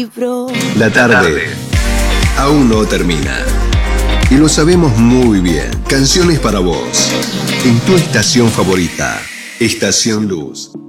libro. La tarde aún no termina. Y lo sabemos muy bien. Canciones para vos. En tu estación favorita, Estación Luz.